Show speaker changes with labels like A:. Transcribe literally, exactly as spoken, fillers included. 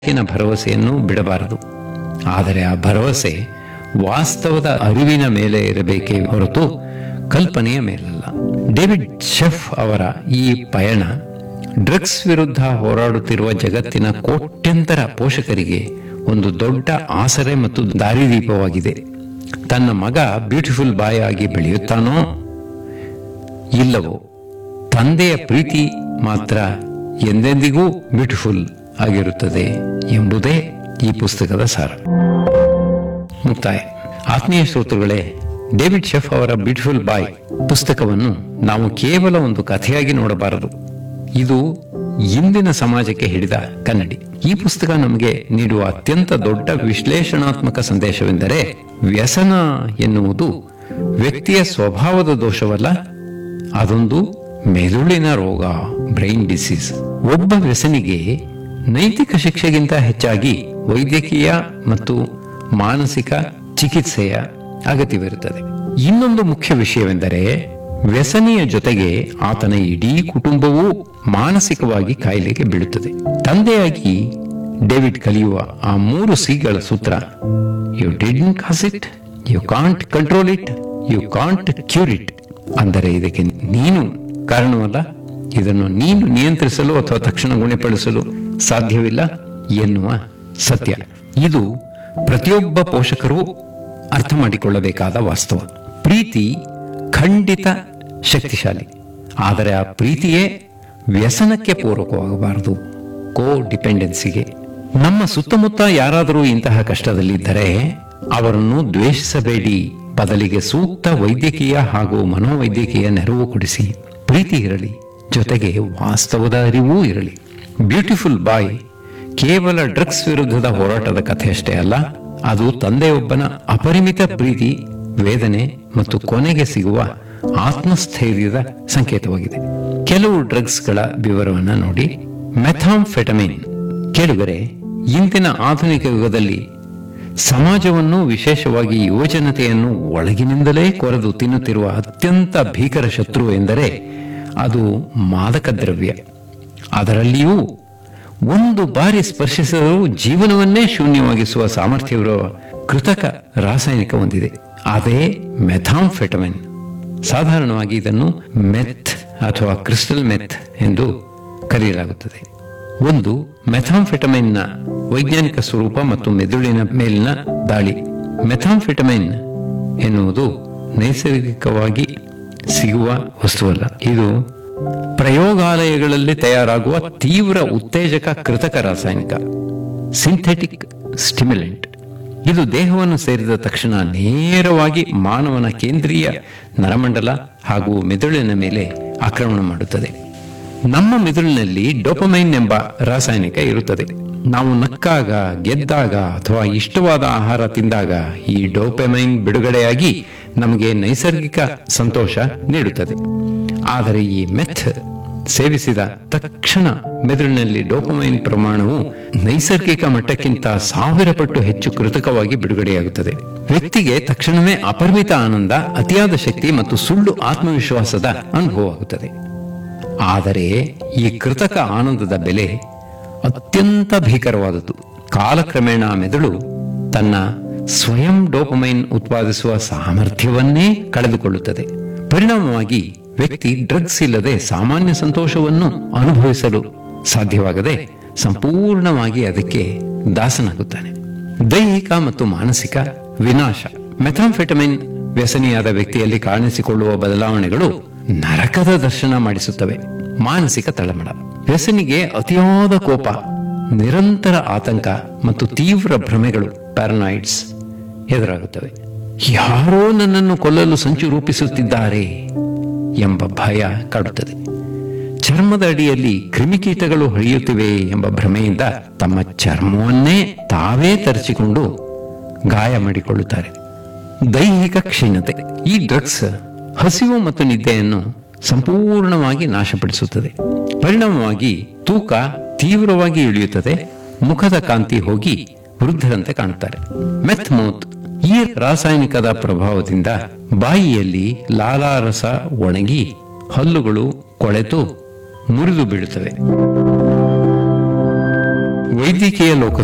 A: ಬದುಕಿನ ಭರವಸೆಯನ್ನು ಬಿಡಬಾರದು. ಆದರೆ ಆ ಭರವಸೆ ವಾಸ್ತವದ ಅರಿವಿನ ಮೇಲೆ ಇರಬೇಕೇ ಹೊರತು ಕಲ್ಪನೆಯ ಮೇಲಲ್ಲ. ಡೇವಿಡ್ ಶೆಫ್ ಅವರ ಈ ಪಯಣ ಡ್ರಗ್ಸ್ ವಿರುದ್ಧ ಹೋರಾಡುತ್ತಿರುವ ಜಗತ್ತಿನ ಕೋಟ್ಯಂತರ ಪೋಷಕರಿಗೆ ಒಂದು ದೊಡ್ಡ ಆಸರೆ ಮತ್ತು ದಾರಿದೀಪವಾಗಿದೆ. ತನ್ನ ಮಗ ಬ್ಯೂಟಿಫುಲ್ ಬಾಯ್ ಆಗಿ ಬೆಳೆಯುತ್ತಾನೋ ಇಲ್ಲವೋ, ತಂದೆಯ ಪ್ರೀತಿ ಮಾತ್ರ ಎಂದೆಂದಿಗೂ ಬ್ಯೂಟಿಫುಲ್ ಆಗಿರುತ್ತದೆ ಎಂಬುದೇ ಈ ಪುಸ್ತಕದ ಸಾರ. ಮುಕ್ತಾಯ. ಆತ್ಮೀಯ ಶ್ರೋತೃಗಳೇ, ಡೇವಿಡ್ ಶೆಫ್ ಅವರ ಬ್ಯೂಟಿಫುಲ್ ಬಾಯ್ ಪುಸ್ತಕವನ್ನು ನಾವು ಕೇವಲ ಒಂದು ಕಥೆಯಾಗಿ ನೋಡಬಾರದು. ಇದು ಇಂದಿನ ಸಮಾಜಕ್ಕೆ ಹಿಡಿದ ಕನ್ನಡಿ. ಈ ಪುಸ್ತಕ ನಮಗೆ ನೀಡುವ ಅತ್ಯಂತ ದೊಡ್ಡ ವಿಶ್ಲೇಷಣಾತ್ಮಕ ಸಂದೇಶವೆಂದರೆ, ವ್ಯಸನ ಎನ್ನುವುದು ವ್ಯಕ್ತಿಯ ಸ್ವಭಾವದ ದೋಷವಲ್ಲ, ಅದೊಂದು ಮೆದುಳಿನ ರೋಗ, ಬ್ರೈನ್ ಡಿಸೀಸ್. ಒಬ್ಬ ವ್ಯಸನಿಗೆ ನೈತಿಕ ಶಿಕ್ಷೆಗಿಂತ ಹೆಚ್ಚಾಗಿ ವೈದ್ಯಕೀಯ ಮತ್ತು ಮಾನಸಿಕ ಚಿಕಿತ್ಸೆಯ ಅಗತ್ಯವಿರುತ್ತದೆ. ಇನ್ನೊಂದು ಮುಖ್ಯ ವಿಷಯವೆಂದರೆ, ವ್ಯಸನಿಯ ಜೊತೆಗೆ ಆತನ ಇಡೀ ಕುಟುಂಬವೂ ಮಾನಸಿಕವಾಗಿ ಕಾಯಿಲೆಗೆ ಬೀಳುತ್ತದೆ. ತಂದೆಯಾಗಿ ಡೇವಿಡ್ ಕಲಿಯುವ ಆ ಮೂರು ಸಿಗಳ ಸೂತ್ರ: you didn't cos it, you can't control it, you can't cure it. ಅಂದರೆ ಇದಕ್ಕೆ ನೀನು ಕಾರಣವಲ್ಲ, ಇದನ್ನು ನೀನು ನಿಯಂತ್ರಿಸಲು ಅಥವಾ ತಕ್ಷಣ ಗುಣಪಡಿಸಲು ಸಾಧ್ಯವಿಲ್ಲ ಎನ್ನುವ ಸತ್ಯ. ಇದು ಪ್ರತಿಯೊಬ್ಬ ಪೋಷಕರು ಅರ್ಥ ಮಾಡಿಕೊಳ್ಳಬೇಕಾದ ವಾಸ್ತವ. ಪ್ರೀತಿ ಖಂಡಿತ ಶಕ್ತಿಶಾಲಿ, ಆದರೆ ಆ ಪ್ರೀತಿಯೇ ವ್ಯಸನಕ್ಕೆ ಪೂರಕವಾಗಬಾರದು, ಕೋ ಡಿಪೆಂಡೆನ್ಸಿಗೆ. ನಮ್ಮ ಸುತ್ತಮುತ್ತ ಯಾರಾದರೂ ಇಂತಹ ಕಷ್ಟದಲ್ಲಿದ್ದರೆ ಅವರನ್ನು ದ್ವೇಷಿಸಬೇಡಿ, ಬದಲಿಗೆ ಸೂಕ್ತ ವೈದ್ಯಕೀಯ ಹಾಗೂ ಮನೋವೈದ್ಯಕೀಯ ನೆರವು ಕೊಡಿಸಿ. ಪ್ರೀತಿ ಇರಲಿ, ಜೊತೆಗೆ ವಾಸ್ತವದ ಅರಿವೂ ಇರಲಿ. ಬ್ಯೂಟಿಫುಲ್ ಬಾಯ್ ಕೇವಲ ಡ್ರಗ್ಸ್ ವಿರುದ್ಧದ ಹೋರಾಟದ ಕಥೆಯಷ್ಟೇ ಅಲ್ಲ, ಅದು ತಂದೆಯೊಬ್ಬನ ಅಪರಿಮಿತ ಪ್ರೀತಿ, ವೇದನೆ ಮತ್ತು ಕೊನೆಗೆ ಸಿಗುವ ಆತ್ಮಸ್ಥೈರ್ಯದ ಸಂಕೇತವಾಗಿದೆ. ಕೆಲವು ಡ್ರಗ್ಸ್ಗಳ ವಿವರವನ್ನು ನೋಡಿ. ಮೆಥಾಂಫೆಟಮಿನ್. ಕೇಳುಗರೆ, ಇಂದಿನ ಆಧುನಿಕ ಯುಗದಲ್ಲಿ ಸಮಾಜವನ್ನು, ವಿಶೇಷವಾಗಿ ಯುವಜನತೆಯನ್ನು ಒಳಗಿನಿಂದಲೇ ಕೊರೆದು ತಿನ್ನುತ್ತಿರುವ ಅತ್ಯಂತ ಭೀಕರ ಶತ್ರು ಎಂದರೆ ಅದು ಮಾದಕ ದ್ರವ್ಯ. ಅದರಲ್ಲಿಯೂ ಒಂದು ಬಾರಿ ಸ್ಪರ್ಶಿಸಿದರೂ ಜೀವನವನ್ನೇ ಶೂನ್ಯವಾಗಿಸುವ ಸಾಮರ್ಥ್ಯವಿರುವ ಕೃತಕ ರಾಸಾಯನಿಕ ಹೊಂದಿದೆ, ಅದೇ ಮೆಥಾಂಫೆಟಮಿನ್. ಸಾಧಾರಣವಾಗಿ ಇದನ್ನು ಮೆಥ್ ಅಥವಾ ಕ್ರಿಸ್ಟಲ್ ಮೆಥ್ ಎಂದು ಕರೆಯಲಾಗುತ್ತದೆ. ಒಂದು, ಮೆಥಾಂಫೆಟಮಿನ್ನ ವೈಜ್ಞಾನಿಕ ಸ್ವರೂಪ ಮತ್ತು ಮೆದುಳಿನ ಮೇಲಿನ ದಾಳಿ. ಮೆಥಾಂಫೆಟಮಿನ್ ಎನ್ನುವುದು ನೈಸರ್ಗಿಕವಾಗಿ ಸಿಗುವ ವಸ್ತುವಲ್ಲ, ಇದು ಪ್ರಯೋಗಾಲಯಗಳಲ್ಲಿ ತಯಾರಾಗುವ ತೀವ್ರ ಉತ್ತೇಜಕ ಕೃತಕ ರಾಸಾಯನಿಕ, ಸಿಂಥೆಟಿಕ್ ಸ್ಟಿಮ್ಯುಲೆಂಟ್. ಇದು ದೇಹವನ್ನು ಸೇರಿದ ತಕ್ಷಣ ನೇರವಾಗಿ ಮಾನವನ ಕೇಂದ್ರೀಯ ನರಮಂಡಲ ಹಾಗೂ ಮೆದುಳಿನ ಮೇಲೆ ಆಕ್ರಮಣ ಮಾಡುತ್ತದೆ. ನಮ್ಮ ಮೆದುಳಿನಲ್ಲಿ ಡೋಪಮೈನ್ ಎಂಬ ರಾಸಾಯನಿಕ ಇರುತ್ತದೆ. ನಾವು ನಕ್ಕಾಗ, ಗೆದ್ದಾಗ ಅಥವಾ ಇಷ್ಟವಾದ ಆಹಾರ ತಿಂದಾಗ ಈ ಡೋಪಮೈನ್ ಬಿಡುಗಡೆಯಾಗಿ ನಮಗೆ ನೈಸರ್ಗಿಕ ಸಂತೋಷ ನೀಡುತ್ತದೆ. ಆದರೆ ಈ ಮೆಥ್ ಸೇವಿಸಿದ ತಕ್ಷಣ ಮೆದುಳಿನಲ್ಲಿ ಡೋಪಮೈನ್ ಪ್ರಮಾಣವು ನೈಸರ್ಗಿಕ ಮಟ್ಟಕ್ಕಿಂತ ಸಾವಿರ ಪಟ್ಟು ಹೆಚ್ಚು ಕೃತಕವಾಗಿ ಬಿಡುಗಡೆಯಾಗುತ್ತದೆ. ವ್ಯಕ್ತಿಗೆ ತಕ್ಷಣವೇ ಅಪರಿಮಿತ ಆನಂದ, ಅತಿಯಾದ ಶಕ್ತಿ ಮತ್ತು ಸುಳ್ಳು ಆತ್ಮವಿಶ್ವಾಸದ ಅನುಭವವಾಗುತ್ತದೆ. ಆದರೆ ಈ ಕೃತಕ ಆನಂದದ ಬೆಲೆ ಅತ್ಯಂತ ಭೀಕರವಾದದ್ದು. ಕಾಲಕ್ರಮೇಣ ಮೆದುಳು ತನ್ನ ಸ್ವಯಂ ಡೋಪಮೈನ್ ಉತ್ಪಾದಿಸುವ ಸಾಮರ್ಥ್ಯವನ್ನೇ ಕಳೆದುಕೊಳ್ಳುತ್ತದೆ. ಪರಿಣಾಮವಾಗಿ ವ್ಯಕ್ತಿ ಡ್ರಗ್ಸ್ ಇಲ್ಲದೆ ಸಾಮಾನ್ಯ ಸಂತೋಷವನ್ನು ಅನುಭವಿಸಲು ಸಾಧ್ಯವಾಗದೆ ಸಂಪೂರ್ಣವಾಗಿ ಅದಕ್ಕೆ ದಾಸನಾಗುತ್ತಾನೆ. ದೈಹಿಕ ಮತ್ತು ಮಾನಸಿಕ ವಿನಾಶ. ಮೆಥಾಂಫೆಟಮಿನ್ ವ್ಯಸನಿಯಾದ ವ್ಯಕ್ತಿಯಲ್ಲಿ ಕಾಣಿಸಿಕೊಳ್ಳುವ ಬದಲಾವಣೆಗಳು ನರಕದ ದರ್ಶನ ಮಾಡಿಸುತ್ತವೆ. ಮಾನಸಿಕ ತಳಮಳ. ವ್ಯಸನಿಗೆ ಅತಿಯಾದ ಕೋಪ, ನಿರಂತರ ಆತಂಕ ಮತ್ತು ತೀವ್ರ ಭ್ರಮೆಗಳು, ಪ್ಯಾರನಾಯ್ಡ್ಸ್ ಎದುರಾಗುತ್ತವೆ. ಯಾರೋ ನನ್ನನ್ನು ಕೊಲ್ಲಲು ಸಂಚು ರೂಪಿಸುತ್ತಿದ್ದಾರೆ ಎಂಬ ಭಯ ಕಾಡುತ್ತದೆ. ಚರ್ಮದ ಅಡಿಯಲ್ಲಿ ಕ್ರಿಮಿಕೀಟಗಳು ಹರಿಯುತ್ತಿವೆ ಎಂಬ ಭ್ರಮೆಯಿಂದ ತಮ್ಮ ಚರ್ಮವನ್ನೇ ತಾವೇ ತರಿಸಿಕೊಂಡು ಗಾಯ ಮಾಡಿಕೊಳ್ಳುತ್ತಾರೆ. ದೈಹಿಕ ಕ್ಷೀಣತೆ. ಈ ಡ್ರಗ್ಸ್ ಹಸಿವು ಮತ್ತು ನಿದ್ದೆಯನ್ನು ಸಂಪೂರ್ಣವಾಗಿ ನಾಶಪಡಿಸುತ್ತದೆ. ಪರಿಣಾಮವಾಗಿ ತೂಕ ತೀವ್ರವಾಗಿ ಇಳಿಯುತ್ತದೆ, ಮುಖದ ಕಾಂತಿ ಹೋಗಿ ವೃದ್ಧರಂತೆ ಕಾಣುತ್ತಾರೆ. ಮೆಥ್ ಮೌತ್. ಈ ರಾಸಾಯನಿಕದ ಪ್ರಭಾವದಿಂದ ಬಾಯಿಯಲ್ಲಿ ಲಾಲಾರಸ ಒಣಗಿ ಹಲ್ಲುಗಳು ಕೊಳೆತು ಮುರಿದು ಬೀಳುತ್ತವೆ. ವೈದ್ಯಕೀಯ ಲೋಕ